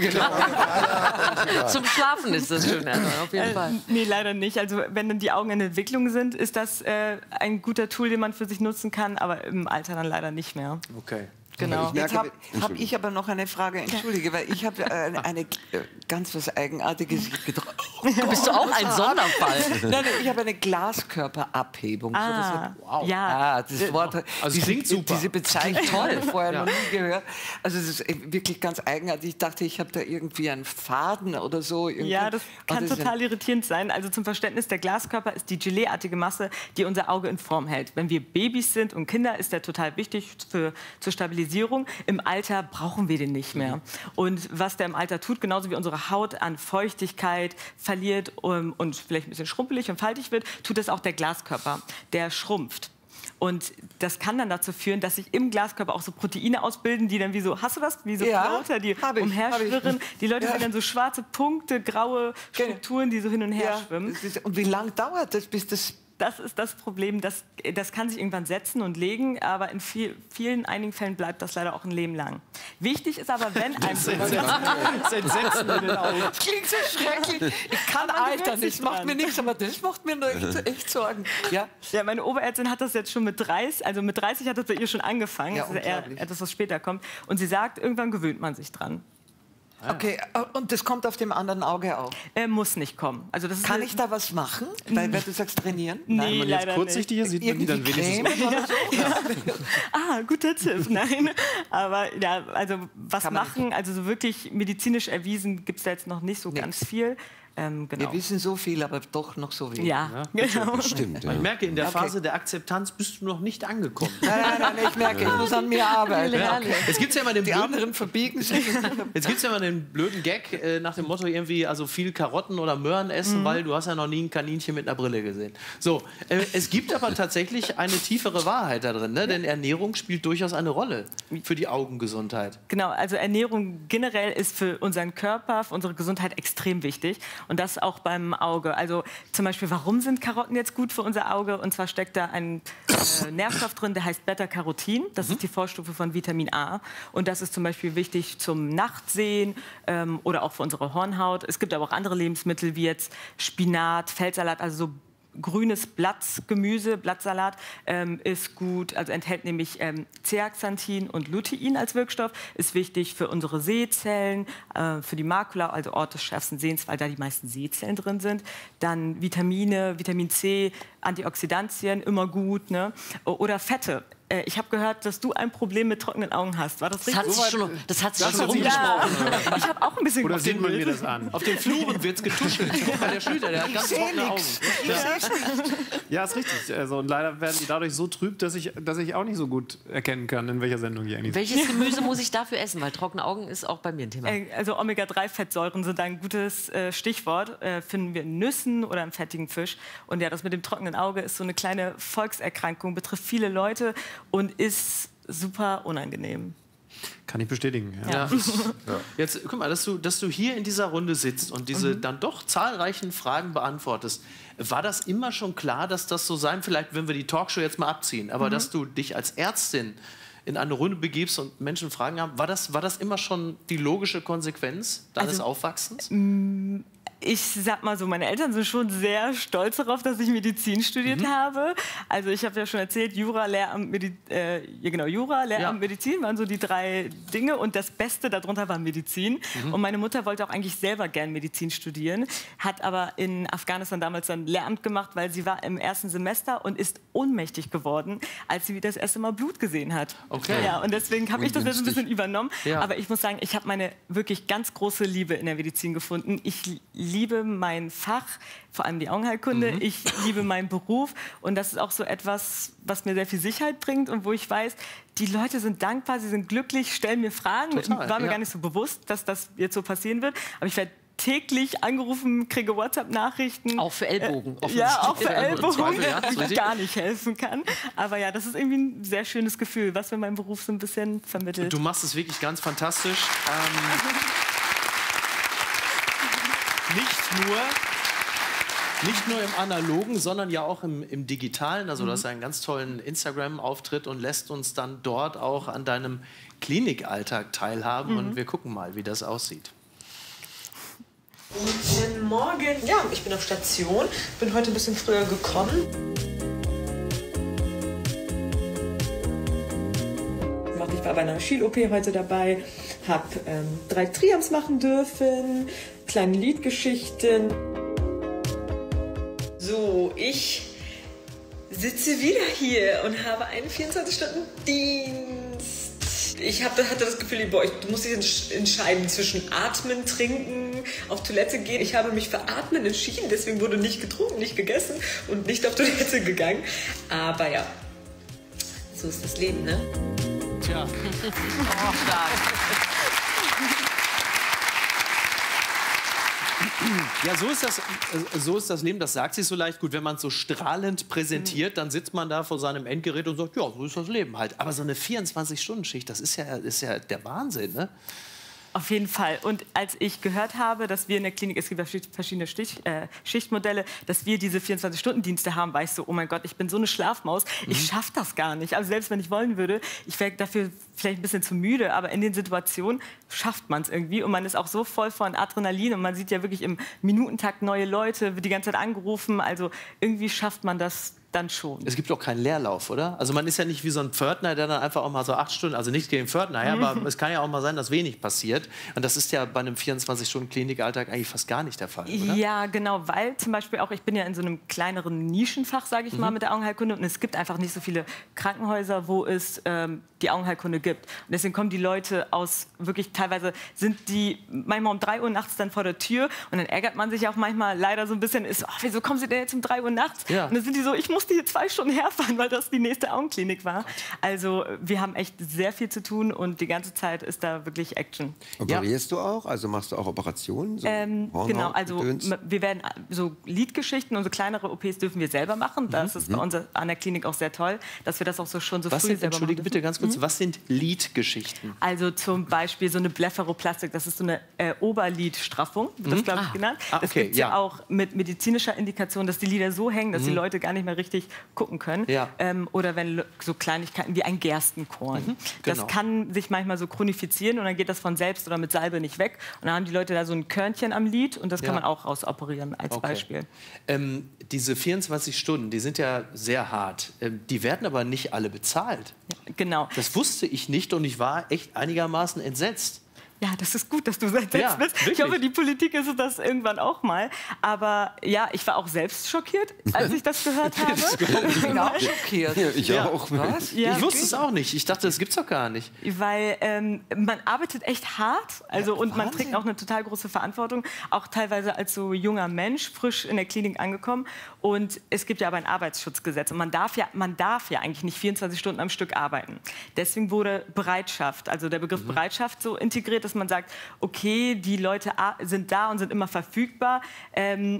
Zum Schlafen ist das schön, also auf jeden Fall. Äh, nee, leider nicht. Also wenn dann die Augen in Entwicklung sind, ist das äh, ein guter Tool, den man für sich nutzen kann, aber im Alter dann leider nicht mehr. Okay. Genau. Ich merke, Jetzt habe hab Entschuldigung. ich aber noch eine Frage, entschuldige, weil ich habe eine, eine äh, ganz was Eigenartiges getroffen. Bist du auch ein Sonderfall? Nein, nein, ich habe eine Glaskörperabhebung. Ah, wow. ja. Ah, das Wort, Also diese, klingt super. Diese Bezeichnung habe ich vorher Ja. noch nie gehört. Also es ist wirklich ganz eigenartig. Ich dachte, ich habe da irgendwie einen Faden oder so. Irgendwie. Ja, das kann Aber ist total irritierend sein. Also zum Verständnis, der Glaskörper ist die Geleeartige Masse, die unser Auge in Form hält. Wenn wir Babys sind und Kinder, ist der total wichtig für, zur Stabilisierung. Im Alter brauchen wir den nicht mehr. Und was der im Alter tut, genauso wie unsere Haut an Feuchtigkeit verliert um, und vielleicht ein bisschen schrumpelig und faltig wird, tut das auch der Glaskörper. Der schrumpft. Und das kann dann dazu führen, dass sich im Glaskörper auch so Proteine ausbilden, die dann wie so, hast du das? Wie so Ja, Floater, die hab ich, umherschwirren. hab ich. Die Leute Ja. sehen dann so schwarze Punkte, graue Strukturen, die so hin und her Ja, schwimmen. das ist, und wie lange dauert das, bis das... Das ist das Problem, das, das kann sich irgendwann setzen und legen, aber in viel, vielen, einigen Fällen bleibt das leider auch ein Leben lang. Wichtig ist aber, wenn ein... Das Entsetzen in den Augen. Das klingt so schrecklich. Ich kann Aber man gewöhnt altern, sich das macht dran. mir nichts, aber das macht mir nur echt, echt Sorgen. Ja? Ja, meine Oberärztin hat das jetzt schon mit dreißig, also mit dreißig hat das bei ihr schon angefangen. Ja, das ist eher unglaublich. etwas, was später kommt. Und sie sagt, irgendwann gewöhnt man sich dran. Okay, und das kommt auf dem anderen Auge auch. Er muss nicht kommen. Also das ist Kann eine- ich da was machen? Weil, weil du sagst trainieren? Nee, Wenn man jetzt leider kurzsichtig ist, sieht man die dann Irgendwie wenigstens. Creme oder so? Ah, guter Tipp. Nein, aber ja, also was Kann man machen, also so wirklich medizinisch erwiesen gibt es da jetzt noch nicht so Nix. ganz viel. Ähm, genau. Wir wissen so viel, aber doch noch so wenig. Ja, genau. Stimmt. Ja. Ich merke, in der Okay. Phase der Akzeptanz bist du noch nicht angekommen. Nein, nein, nein, ich merke, ich muss an mir arbeiten. Ja. Jetzt gibt es ja immer den Die blöden, anderen verbiegen sich. jetzt gibt's ja immer den blöden Gag äh, nach dem Motto irgendwie, also viel Karotten oder Möhren essen, weil du hast ja noch nie ein Kaninchen mit einer Brille gesehen. So, äh, es gibt aber tatsächlich eine tiefere Wahrheit da drin, ne? Denn Ernährung spielt durchaus eine Rolle für die Augengesundheit. Genau, also Ernährung generell ist für unseren Körper, für unsere Gesundheit extrem wichtig. Und das auch beim Auge. Also zum Beispiel, warum sind Karotten jetzt gut für unser Auge? Und zwar steckt da ein äh, Nährstoff drin, der heißt Beta-Carotin. Das ist die Vorstufe von Vitamin A. Und das ist zum Beispiel wichtig zum Nachtsehen ähm, oder auch für unsere Hornhaut. Es gibt aber auch andere Lebensmittel, wie jetzt Spinat, Feldsalat, also so grünes Blattgemüse, Blattsalat, ähm, ist gut, also enthält nämlich ähm, Zeaxanthin und Lutein als Wirkstoff, ist wichtig für unsere Sehzellen, äh, für die Makula, also Ort des schärfsten Sehens, weil da die meisten Sehzellen drin sind. Dann Vitamine, Vitamin C, Antioxidantien, immer gut, ne? Oder Fette. Äh, ich habe gehört, dass du ein Problem mit trockenen Augen hast. War das Das hat richtig? sich schon, das hat sich Das schon hat sie rumgesprochen. Ja. Ich habe auch ein bisschen Oder auf sieht dem man Bild. mir das an? Auf den Fluren wird es getuschelt. Bei der Schlüter, der hat ganz seh trockene Augen. nix. Ja, ist richtig. Also, und leider werden die dadurch so trüb, dass ich, dass ich auch nicht so gut erkennen kann, in welcher Sendung ich eigentlich bin. Welches Gemüse muss ich dafür essen? Weil trockene Augen ist auch bei mir ein Thema. Äh, Also Omega drei Fettsäuren sind ein gutes äh, Stichwort. Äh, finden wir in Nüssen oder im fettigen Fisch. Und ja, das mit dem trockenen Auge ist so eine kleine Volkserkrankung, betrifft viele Leute und ist super unangenehm. Kann ich bestätigen. Ja. Ja. Ja. Jetzt guck mal, dass du, dass du hier in dieser Runde sitzt und diese mhm. dann doch zahlreichen Fragen beantwortest. War das immer schon klar, dass das so sein, vielleicht wenn wir die Talkshow jetzt mal abziehen, aber mhm. dass du dich als Ärztin in eine Runde begibst und Menschen Fragen haben, war das, war das immer schon die logische Konsequenz deines also, Aufwachsens? Ich sag mal so, meine Eltern sind schon sehr stolz darauf, dass ich Medizin studiert mhm. habe. Also ich habe ja schon erzählt, Jura, Lehramt, Medi äh, ja genau, Jura, Lehramt, ja. Medizin waren so die drei Dinge und das Beste darunter war Medizin. Mhm. Und meine Mutter wollte auch eigentlich selber gern Medizin studieren, hat aber in Afghanistan damals dann Lehramt gemacht, weil sie war im ersten Semester und ist ohnmächtig geworden, als sie das erste Mal Blut gesehen hat. Okay. Ja, und deswegen habe ich das jetzt ein bisschen übernommen. Ja. Aber ich muss sagen, ich habe meine wirklich ganz große Liebe in der Medizin gefunden. Ich liebe mein Fach, vor allem die Augenheilkunde. Mhm. Ich liebe meinen Beruf und das ist auch so etwas, was mir sehr viel Sicherheit bringt und wo ich weiß, die Leute sind dankbar, sie sind glücklich, stellen mir Fragen. Total, war mir ja. gar nicht so bewusst, dass das jetzt so passieren wird. Aber ich werde täglich angerufen, kriege WhatsApp-Nachrichten. Auch für Ellbogen. Äh, ja, auch für Ellbogen, ja, wo ich gar nicht helfen kann. Aber ja, das ist irgendwie ein sehr schönes Gefühl, was mir mein Beruf so ein bisschen vermittelt. Du machst es wirklich ganz fantastisch. Ähm, Nicht nur, nicht nur im Analogen, sondern ja auch im, im Digitalen. Also du hast einen ganz tollen Instagram-Auftritt und lässt uns dann dort auch an deinem Klinikalltag teilhaben. Mhm. Und wir gucken mal, wie das aussieht. Guten Morgen. Ja, ich bin auf Station. Bin heute ein bisschen früher gekommen. Ich war bei einer Schiel-O P heute dabei, habe ähm, drei Triams machen dürfen, kleine Liedgeschichten. So, ich sitze wieder hier und habe einen vierundzwanzig-Stunden-Dienst. Ich hab, hatte das Gefühl, boah, du musst dich entscheiden zwischen Atmen, Trinken, auf Toilette gehen. Ich habe mich für Atmen entschieden, deswegen wurde nicht getrunken, nicht gegessen und nicht auf Toilette gegangen. Aber ja, so ist das Leben, ne? Tja. Oh, stark. Ja, so ist, das, so ist das Leben, das sagt sich so leicht. Gut, wenn man es so strahlend präsentiert, dann sitzt man da vor seinem Endgerät und sagt, ja, so ist das Leben halt. Aber so eine vierundzwanzig-Stunden-Schicht, das ist ja, ist ja der Wahnsinn, ne? Auf jeden Fall. Und als ich gehört habe, dass wir in der Klinik, es gibt ja verschiedene Stich, äh, Schichtmodelle, dass wir diese vierundzwanzig-Stunden-Dienste haben, war ich so, oh mein Gott, ich bin so eine Schlafmaus, ich mhm. schaffe das gar nicht. Also selbst wenn ich wollen würde, ich wäre dafür vielleicht ein bisschen zu müde, aber in den Situationen schafft man es irgendwie. Und man ist auch so voll von Adrenalin und man sieht ja wirklich im Minutentakt neue Leute, wird die ganze Zeit angerufen. Also irgendwie schafft man das dann schon. Es gibt auch keinen Leerlauf, oder? Also man ist ja nicht wie so ein Pförtner, der dann einfach auch mal so acht Stunden, also nicht gegen Pförtner, ja, aber es kann ja auch mal sein, dass wenig passiert. Und das ist ja bei einem vierundzwanzig-Stunden-Klinikalltag eigentlich fast gar nicht der Fall, oder? Ja, genau, weil zum Beispiel auch, ich bin ja in so einem kleineren Nischenfach, sage ich mhm. mal, mit der Augenheilkunde und es gibt einfach nicht so viele Krankenhäuser, wo es ähm, die Augenheilkunde gibt. Und deswegen kommen die Leute aus, wirklich teilweise sind die manchmal um drei Uhr nachts dann vor der Tür und dann ärgert man sich auch manchmal leider so ein bisschen, ist, oh, wieso kommen sie denn jetzt um drei Uhr nachts? Ja. Und dann sind die so, ich musste hier zwei Stunden herfahren, weil das die nächste Augenklinik war. Also wir haben echt sehr viel zu tun und die ganze Zeit ist da wirklich Action. Operierst ja. du auch? Also machst du auch Operationen? So ähm, genau, also wir werden so Liedgeschichten und so kleinere O Ps dürfen wir selber machen. Das mhm. ist bei uns an der Klinik auch sehr toll, dass wir das auch so schon so was früh sind, selber Entschuldige machen bitte ganz kurz, mhm. was sind Liedgeschichten? Also zum Beispiel so eine Blepharoplastik, das ist so eine äh, Oberlidstraffung, wird das mhm. glaube ich ah. genannt. Ah, okay, das gibt es ja. ja auch mit medizinischer Indikation, dass die Lider so hängen, dass mhm. die Leute gar nicht mehr richtig gucken können. Ja. Ähm, oder wenn so Kleinigkeiten wie ein Gerstenkorn. Mhm, genau. Das kann sich manchmal so chronifizieren und dann geht das von selbst oder mit Salbe nicht weg. Und dann haben die Leute da so ein Körnchen am Lid und das kann ja. man auch rausoperieren als okay. Beispiel. Ähm, diese vierundzwanzig Stunden, die sind ja sehr hart. Ähm, die werden aber nicht alle bezahlt. Ja, genau. Das wusste ich nicht und ich war echt einigermaßen entsetzt. Ja, das ist gut, dass du entsetzt ja, bist. wirklich? Ich hoffe, die Politik ist das irgendwann auch mal. Aber ja, ich war auch selbst schockiert, als ich das gehört habe. Ich bin auch schockiert. Ja, ich ja. auch. Was? Ja, ich wusste es auch nicht. Ich dachte, das gibt's doch gar nicht. Weil ähm, man arbeitet echt hart. Also, ja, und man Wahnsinn. trägt auch eine total große Verantwortung. Auch teilweise als so junger Mensch, frisch in der Klinik angekommen. Und es gibt ja aber ein Arbeitsschutzgesetz. Und man darf ja, man darf ja eigentlich nicht vierundzwanzig Stunden am Stück arbeiten. Deswegen wurde Bereitschaft, also der Begriff mhm. Bereitschaft so integriert, dass man sagt, okay, die Leute sind da und sind immer verfügbar. Ähm,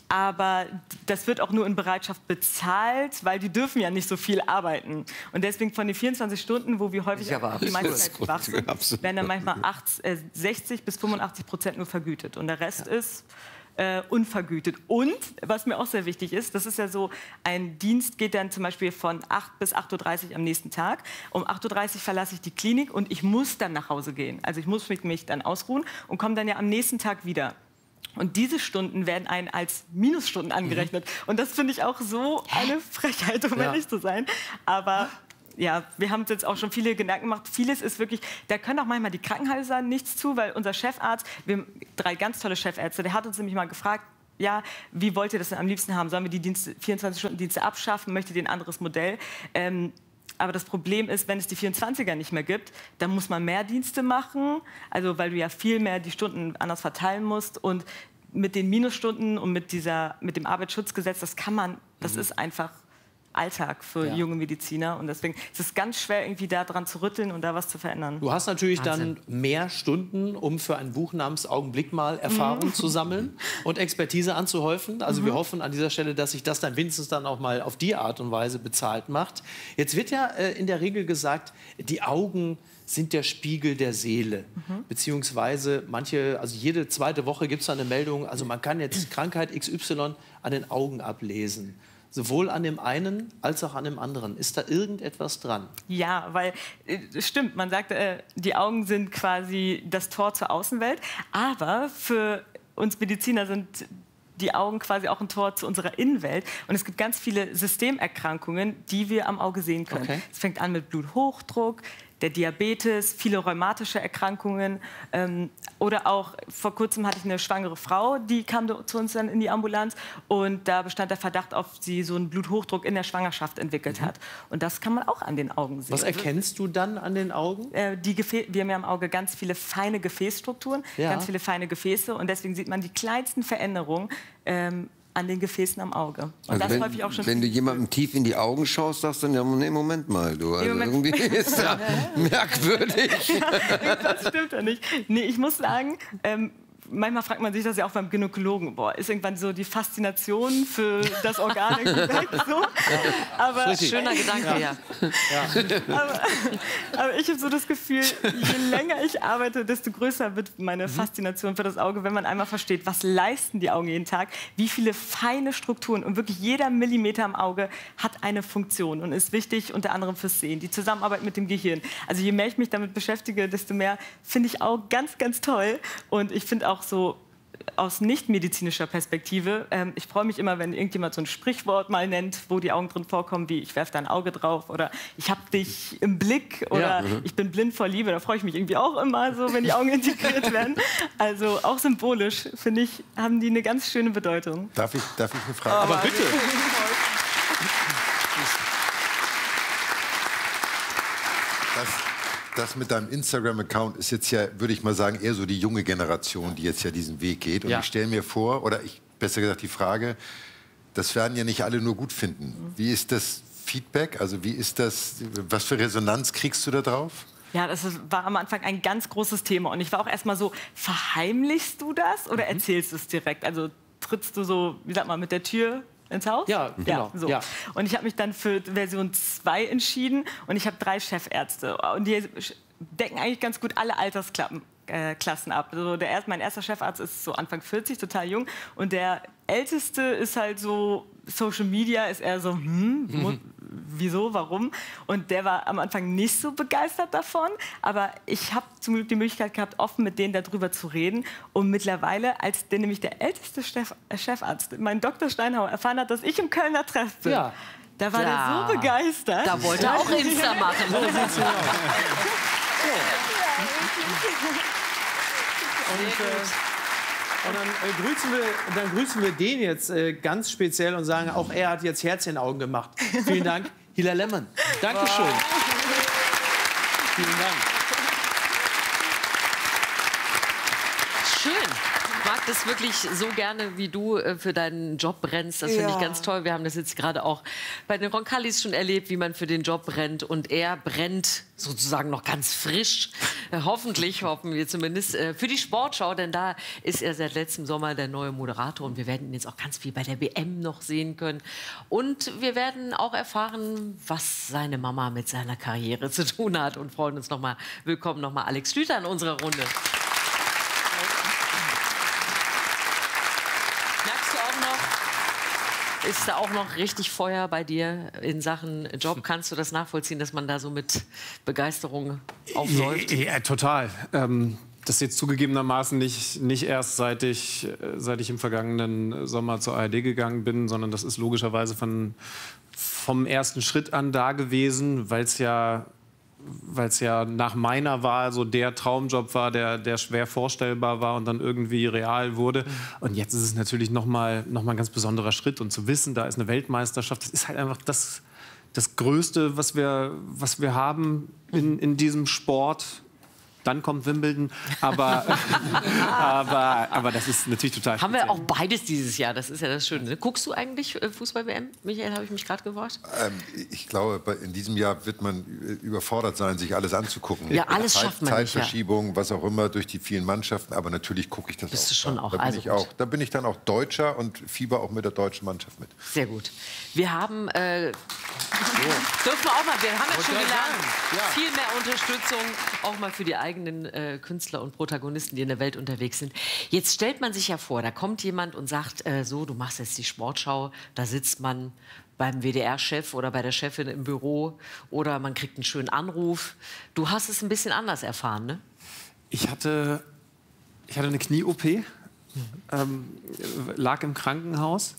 aber das wird auch nur in Bereitschaft bezahlt, weil die dürfen ja nicht so viel arbeiten. Und deswegen von den vierundzwanzig Stunden, wo wir häufig die meiste Zeit wach sind, werden dann manchmal acht, äh, sechzig bis fünfundachtzig Prozent nur vergütet. Und der Rest ja. ist äh, unvergütet. Und, was mir auch sehr wichtig ist, das ist ja so, ein Dienst geht dann zum Beispiel von acht bis acht Uhr dreißig am nächsten Tag. Um acht Uhr dreißig verlasse ich die Klinik und ich muss dann nach Hause gehen. Also ich muss mich, mich dann ausruhen und komme dann ja am nächsten Tag wieder. Und diese Stunden werden einen als Minusstunden angerechnet. Mhm. Und das finde ich auch so eine Frechheit, um ja. ehrlich zu sein. Aber ja, wir haben uns jetzt auch schon viele Gedanken gemacht. Vieles ist wirklich, da können auch manchmal die Krankenhäuser nichts zu, weil unser Chefarzt, wir haben drei ganz tolle Chefärzte, der hat uns nämlich mal gefragt, ja, wie wollt ihr das denn am liebsten haben? Sollen wir die vierundzwanzig-Stunden-Dienste abschaffen? Möchtet ihr ein anderes Modell? Ähm, Aber das Problem ist, wenn es die vierundzwanziger nicht mehr gibt, dann muss man mehr Dienste machen, also weil du ja viel mehr die Stunden anders verteilen musst. Und mit den Minusstunden und mit, dieser, mit dem Arbeitsschutzgesetz, das kann man, das mhm. ist einfach Alltag für ja. junge Mediziner. Und deswegen ist es ganz schwer, irgendwie daran zu rütteln und da was zu verändern. Du hast natürlich Wahnsinn. Dann mehr Stunden, um für ein Buch namens Augenblick mal Erfahrung mhm. zu sammeln und Expertise anzuhäufen. Also mhm. wir hoffen an dieser Stelle, dass sich das dann wenigstens dann auch mal auf die Art und Weise bezahlt macht. Jetzt wird ja äh, in der Regel gesagt, die Augen sind der Spiegel der Seele. Mhm. Beziehungsweise manche, also jede zweite Woche gibt es eine Meldung, also man kann jetzt Krankheit X Y an den Augen ablesen. Sowohl an dem einen als auch an dem anderen. Ist da irgendetwas dran? Ja, weil äh, stimmt, man sagt, äh, die Augen sind quasi das Tor zur Außenwelt. Aber für uns Mediziner sind die Augen quasi auch ein Tor zu unserer Innenwelt. Und es gibt ganz viele Systemerkrankungen, die wir am Auge sehen können. Okay. Es fängt an mit Bluthochdruck, der Diabetes, viele rheumatische Erkrankungen. Ähm, oder auch, vor kurzem hatte ich eine schwangere Frau, die kam zu uns dann in die Ambulanz. Und da bestand der Verdacht, ob sie so einen Bluthochdruck in der Schwangerschaft entwickelt mhm. hat. Und das kann man auch an den Augen sehen. Was erkennst du dann an den Augen? Äh, die Gefä wir haben ja im Auge ganz viele feine Gefäßstrukturen, ja. ganz viele feine Gefäße. Und deswegen sieht man die kleinsten Veränderungen ähm, an den Gefäßen am Auge. Und also das wenn, häufig auch schon wenn du jemandem tief in die Augen schaust, sagst du dann, ja, nee, Moment mal, du. Also Moment. Irgendwie ist ja merkwürdig. Ja, das stimmt ja nicht. Nee, ich muss sagen, ähm, manchmal fragt man sich das ja auch beim Gynäkologen. Boah, ist irgendwann so die Faszination für das Organ irgendwie weg? So? Aber, schöner Gedanke, ja. ja. Aber, aber ich habe so das Gefühl, je länger ich arbeite, desto größer wird meine mhm. Faszination für das Auge, wenn man einmal versteht, was leisten die Augen jeden Tag, wie viele feine Strukturen und wirklich jeder Millimeter im Auge hat eine Funktion und ist wichtig unter anderem fürs Sehen, die Zusammenarbeit mit dem Gehirn. Also je mehr ich mich damit beschäftige, desto mehr finde ich auch ganz, ganz toll. Und ich finde auch so aus nichtmedizinischer Perspektive, ähm, ich freue mich immer, wenn irgendjemand so ein Sprichwort mal nennt, wo die Augen drin vorkommen, wie ich werfe dein Auge drauf oder ich habe dich im Blick oder ja. ich bin blind vor Liebe. Da freue ich mich irgendwie auch immer so, wenn die Augen integriert werden. Also auch symbolisch, finde ich, haben die eine ganz schöne Bedeutung. Darf ich, darf ich eine Frage? Aber bitte. Das Das mit deinem Instagram-Account ist jetzt ja, würde ich mal sagen, eher so die junge Generation, die jetzt ja diesen Weg geht. Und ja. ich stelle mir vor, oder ich, besser gesagt die Frage, das werden ja nicht alle nur gut finden. Wie ist das Feedback? Also wie ist das, was für Resonanz kriegst du da drauf? Ja, das war am Anfang ein ganz großes Thema. Und ich war auch erst mal so, verheimlichst du das oder mhm. erzählst du es direkt? Also trittst du so, wie sagt man, mit der Tür ins Haus? Ja, genau. Ja, so. Ja. Und ich habe mich dann für Version zwei entschieden und ich habe drei Chefärzte. Und die decken eigentlich ganz gut alle Altersklassen äh, Klassen ab. Also der erst, mein erster Chefarzt ist so Anfang vierzig, total jung. Und der Älteste ist halt so, Social Media ist eher so, hm, mhm. wieso, warum? Und der war am Anfang nicht so begeistert davon. Aber ich habe zum Glück die Möglichkeit gehabt, offen mit denen darüber zu reden. Und mittlerweile, als der nämlich der älteste Chef, äh, Chefarzt, mein Doktor Steinhauer, erfahren hat, dass ich im Kölner Treff bin, ja. da war ja. der so begeistert. Da wollte er auch Insta machen. So sieht's aus. Und, äh, und dann, äh, grüßen wir, dann grüßen wir den jetzt äh, ganz speziell und sagen, auch er hat jetzt Herz in den Augen gemacht. Vielen Dank, Hila Lemon. Dankeschön. Wow. Vielen Dank. Schön. Mag das wirklich so gerne, wie du äh, für deinen Job brennst. Das finde Ja. ich ganz toll. Wir haben das jetzt gerade auch bei den Roncalis schon erlebt, wie man für den Job brennt. Und er brennt sozusagen noch ganz frisch, äh, hoffentlich, hoffen wir zumindest, äh, für die Sportschau. Denn da ist er seit letztem Sommer der neue Moderator. Und wir werden ihn jetzt auch ganz viel bei der W M noch sehen können. Und wir werden auch erfahren, was seine Mama mit seiner Karriere zu tun hat. Und freuen uns nochmal, willkommen nochmal Alex Schlüter in unserer Runde. Merkst du auch noch, ist da auch noch richtig Feuer bei dir in Sachen Job? Kannst du das nachvollziehen, dass man da so mit Begeisterung aufläuft? Ja, ja, total. Ähm, das jetzt zugegebenermaßen nicht, nicht erst seit ich, äh, seit ich im vergangenen Sommer zur A R D gegangen bin, sondern das ist logischerweise von, vom ersten Schritt an da gewesen, weil es ja, weil's ja nach meiner Wahl so der Traumjob war, der, der schwer vorstellbar war und dann irgendwie real wurde. Und jetzt ist es natürlich noch mal, noch mal ein ganz besonderer Schritt. Und zu wissen, da ist eine Weltmeisterschaft, das ist halt einfach das, das Größte, was wir, was wir haben in, in diesem Sport. Dann kommt Wimbledon, aber, aber, aber das ist natürlich total Haben speziell. wir auch beides dieses Jahr, das ist ja das Schöne. Guckst du eigentlich äh, Fußball-W M? Michael, habe ich mich gerade gefragt. Ähm, ich glaube, bei- in diesem Jahr wird man überfordert sein, sich alles anzugucken. Ja, alles Zeit, schafft man nicht, ja. Zeitverschiebung, was auch immer, durch die vielen Mannschaften. Aber natürlich gucke ich das Bist auch. du schon da. auch, Da bin, also ich gut. auch. Da bin ich dann auch Deutscher und fieber auch mit der deutschen Mannschaft mit. Sehr gut. Wir haben, äh, dürfen wir auch mal, wir haben ja schon gelernt, viel mehr Unterstützung, auch mal für die eigenen äh, Künstler und Protagonisten, die in der Welt unterwegs sind. Jetzt stellt man sich ja vor, da kommt jemand und sagt, äh, so, du machst jetzt die Sportschau, da sitzt man beim W D R-Chef oder bei der Chefin im Büro oder man kriegt einen schönen Anruf. Du hast es ein bisschen anders erfahren, ne? Ich hatte, ich hatte eine Knie-O P, ähm, lag im Krankenhaus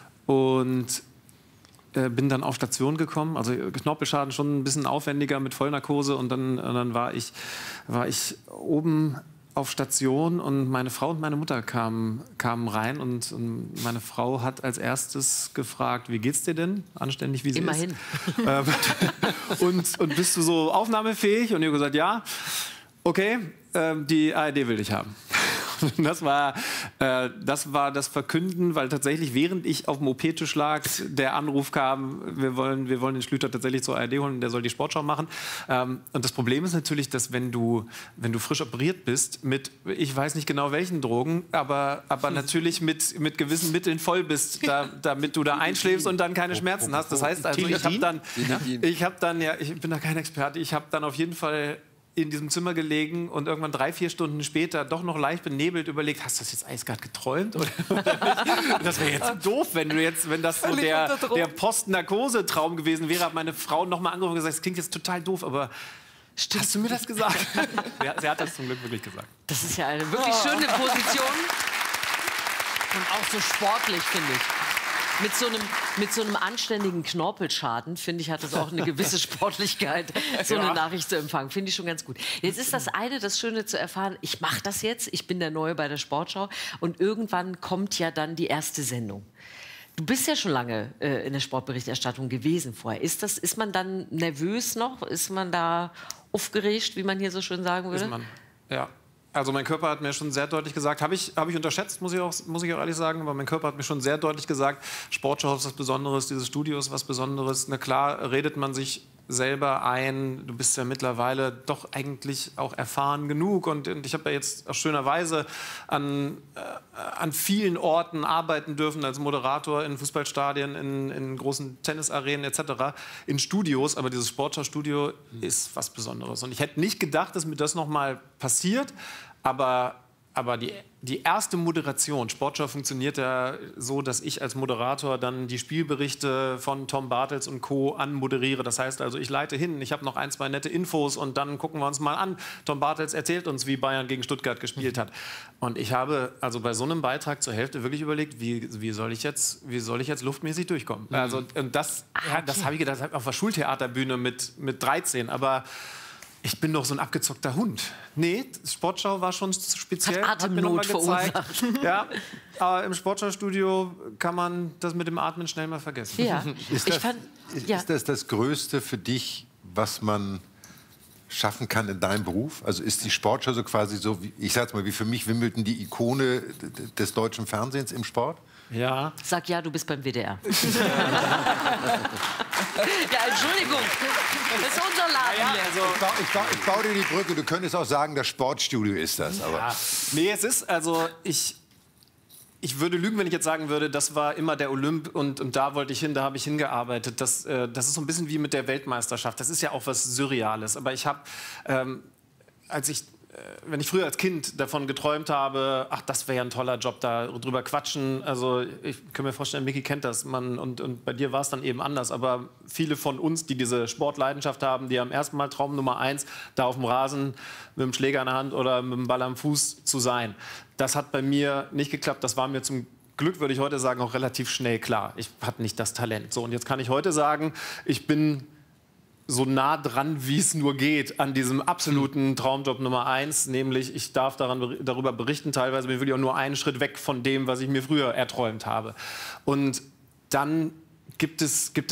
und äh, bin dann auf Station gekommen. Also Knorpelschaden schon ein bisschen aufwendiger mit Vollnarkose. Und dann, und dann war, ich, war ich oben auf Station und meine Frau und meine Mutter kamen, kamen rein. Und, und meine Frau hat als erstes gefragt, wie geht's dir denn? Anständig, wie sie Immerhin. ist. Ähm, und, und bist du so aufnahmefähig? Und ich habe gesagt, ja. Okay, ähm, die A R D will dich haben. Das war, äh, das war das Verkünden, weil tatsächlich, während ich auf dem O P-Tisch lag, der Anruf kam, wir wollen, wir wollen den Schlüter tatsächlich zur A R D holen, der soll die Sportschau machen. Ähm, und das Problem ist natürlich, dass wenn du, wenn du frisch operiert bist, mit, ich weiß nicht genau welchen Drogen, aber, aber natürlich mit, mit gewissen Mitteln voll bist, da, damit du da einschläfst und dann keine Schmerzen hast. Das heißt also, ich habe dann, ich habe dann, ja, ich bin da kein Experte, ich habe dann auf jeden Fall in diesem Zimmer gelegen und irgendwann drei, vier Stunden später doch noch leicht benebelt überlegt, hast du das jetzt alles gerade geträumt? Oder das wäre jetzt doof, wenn du jetzt, wenn das so Völlig der, unter Druck. der Post-Narkose-Traum gewesen wäre, hat meine Frau noch mal angerufen und gesagt, das klingt jetzt total doof, aber hast du mir das gesagt? sie, sie hat das zum Glück wirklich gesagt. Das ist ja eine wirklich schöne Position und auch so sportlich, finde ich. Mit so, einem, mit so einem anständigen Knorpelschaden, finde ich, hat das auch eine gewisse Sportlichkeit, so eine Ja. Nachricht zu empfangen. Finde ich schon ganz gut. Jetzt ist das eine, das Schöne zu erfahren, ich mache das jetzt, ich bin der Neue bei der Sportschau und irgendwann kommt ja dann die erste Sendung. Du bist ja schon lange äh, in der Sportberichterstattung gewesen vorher. Ist, das, ist man dann nervös noch? Ist man da aufgeregt, wie man hier so schön sagen würde? Ist man. Ja. Also mein Körper hat mir schon sehr deutlich gesagt, habe ich, hab ich unterschätzt, muss ich, auch, muss ich auch ehrlich sagen, aber mein Körper hat mir schon sehr deutlich gesagt, Sportschau ist was Besonderes, dieses Studio ist was Besonderes. Na klar, redet man sich selber ein, du bist ja mittlerweile doch eigentlich auch erfahren genug und, und ich habe ja jetzt auch schönerweise an, äh, an vielen Orten arbeiten dürfen als Moderator in Fußballstadien, in, in großen Tennisarenen et cetera, in Studios, aber dieses Sportschau-Studio ist was Besonderes und ich hätte nicht gedacht, dass mir das noch mal passiert, aber Aber die, die erste Moderation, Sportschau funktioniert ja so, dass ich als Moderator dann die Spielberichte von Tom Bartels und Co. anmoderiere. Das heißt also, ich leite hin, ich habe noch ein, zwei nette Infos und dann gucken wir uns mal an. Tom Bartels erzählt uns, wie Bayern gegen Stuttgart gespielt hat. Und ich habe also bei so einem Beitrag zur Hälfte wirklich überlegt, wie, wie, soll, ich jetzt, wie soll ich jetzt luftmäßig durchkommen? Mhm. Also, und das, ja, das habe ich gedacht auf der Schultheaterbühne mit, mit dreizehn, aber ich bin doch so ein abgezockter Hund. Nee, Sportschau war schon speziell. Hat Atemnot verursacht. Ja, aber im Sportschaustudio kann man das mit dem Atmen schnell mal vergessen. Ja, Ist ich das, fand, ist, ja. ist das das Größte für dich, was man schaffen kann in deinem Beruf? Also ist die Sportschau so quasi so, wie, ich sag's mal, wie für mich Wimbledon die Ikone des deutschen Fernsehens im Sport? Ja. Sag ja, du bist beim W D R. Ja, Entschuldigung, das ist unser Laden Ja, hier. also, ich, baue, ich, baue, ich baue dir die Brücke, du könntest auch sagen, das Sportstudio ist das. Aber Ja. Nee, es ist, also ich, ich würde lügen, wenn ich jetzt sagen würde, das war immer der Olymp und, und da wollte ich hin, da habe ich hingearbeitet. Das, äh, das ist so ein bisschen wie mit der Weltmeisterschaft. Das ist ja auch was Surreales. Aber ich habe, ähm, als ich wenn ich früher als Kind davon geträumt habe, ach, das wäre ja ein toller Job, da drüber quatschen. Also ich kann mir vorstellen, Micky kennt das. Man, und, und bei dir war es dann eben anders. Aber viele von uns, die diese Sportleidenschaft haben, die am ersten Mal Traum Nummer eins, da auf dem Rasen mit dem Schläger in der Hand oder mit dem Ball am Fuß zu sein. Das hat bei mir nicht geklappt. Das war mir zum Glück, würde ich heute sagen, auch relativ schnell klar. Ich hatte nicht das Talent. So, und jetzt kann ich heute sagen, ich bin so nah dran, wie es nur geht, an diesem absoluten Traumjob Nummer eins, nämlich ich darf daran, darüber berichten, teilweise bin ich wirklich auch nur einen Schritt weg von dem, was ich mir früher erträumt habe. Und dann gibt es, gibt es